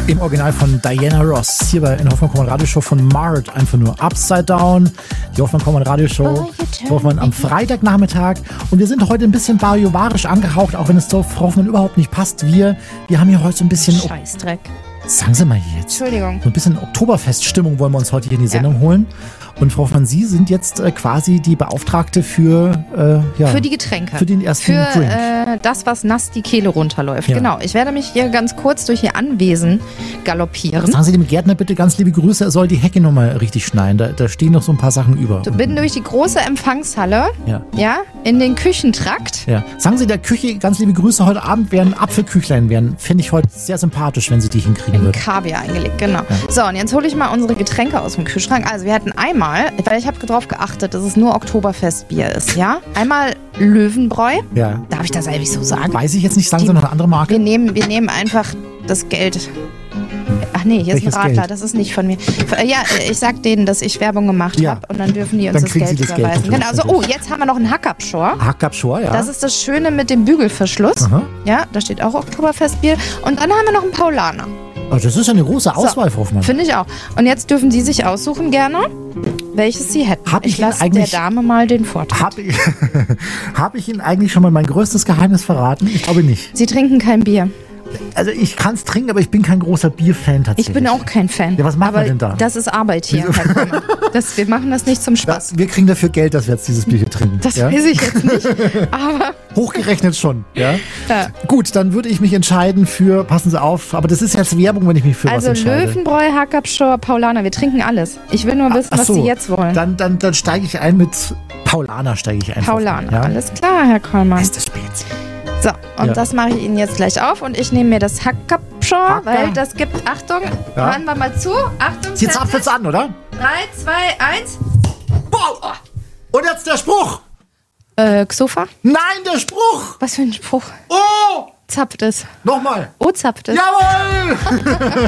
Im Original von Diana Ross. Hier bei in Hoffmann Kommand Radio Show von Mart. Einfach nur Upside Down. Die Hoffmann Kommand Radio Show. Hoffmann am Freitagnachmittag. Und wir sind heute ein bisschen bajuwarisch angehaucht, auch wenn es so Frau Hoffmann überhaupt nicht passt. Wir haben hier heute so ein bisschen... Scheißdreck. Sagen Sie mal hier jetzt. Entschuldigung. So ein bisschen Oktoberfeststimmung wollen wir uns heute hier in die Sendung holen. Und Frau Hoffmann, Sie sind jetzt quasi die Beauftragte für die Getränke. Für den ersten Drink. Das, was nass die Kehle runterläuft. Ja. Genau. Ich werde mich hier ganz kurz durch Ihr Anwesen galoppieren. Sagen Sie dem Gärtner bitte ganz liebe Grüße, er soll die Hecke nochmal richtig schneiden. Da stehen noch so ein paar Sachen über. Ich bin durch die große Empfangshalle, in den Küchentrakt. Ja. Sagen Sie der Küche ganz liebe Grüße, heute Abend wären Apfelküchlein werden. Fände ich heute sehr sympathisch, wenn Sie die hinkriegen würden. Kaviar eingelegt, genau. Ja. So, und jetzt hole ich mal unsere Getränke aus dem Kühlschrank. Also wir hatten einmal, weil ich habe darauf geachtet, dass es nur Oktoberfestbier ist, ja? Einmal Löwenbräu. Ja. Darf ich das eigentlich so sagen? Weiß ich jetzt nicht, sagen Sie noch eine andere Marke? Wir nehmen einfach das Geld. Ach nee, hier Welches ist ein Radler, Geld? Das ist nicht von mir. Ja, ich sag denen, dass ich Werbung gemacht habe und dann dürfen die uns dann das Geld überweisen. Genau, also, jetzt haben wir noch einen Hackabschor. Hackabschor, ja. Das ist das Schöne mit dem Bügelverschluss. Aha. Ja, da steht auch Oktoberfestbier. Und dann haben wir noch einen Paulaner. Oh, das ist ja eine große Auswahl, Frau Hoffmann. Finde ich auch. Und jetzt dürfen Sie sich aussuchen gerne, welches Sie hätten. Ich lasse der Dame mal den Vortritt. Hab ich Ihnen eigentlich schon mal mein größtes Geheimnis verraten? Ich glaube nicht. Sie trinken kein Bier. Also ich kann es trinken, aber ich bin kein großer Bierfan tatsächlich. Ich bin auch kein Fan. Ja, was machen wir denn da? Das ist Arbeit hier. Wir machen das nicht zum Spaß. Wir kriegen dafür Geld, dass wir jetzt dieses Bier hier trinken. Das weiß ich jetzt nicht, aber... Hochgerechnet schon, ja? Gut, dann würde ich mich entscheiden für, passen Sie auf, aber das ist jetzt Werbung, wenn ich mich für was entscheide. Also Löwenbräu, Hackabschor, Paulaner, wir trinken alles. Ich will nur wissen, was Sie jetzt wollen. Dann steige ich ein mit Paulaner, Paulaner, alles klar, Herr Kollmann. Ist das spät? So, und das mache ich Ihnen jetzt gleich auf und ich nehme mir das Hackabschor, weil das gibt, Achtung, hören wir mal zu. Achtung, Sie zapft jetzt an, oder? 3, 2, 1. Boah! Und jetzt der Spruch! Xofa? Nein, der Spruch! Was für ein Spruch? Oh! Zapft es. Nochmal. Oh, zapft es. Jawohl!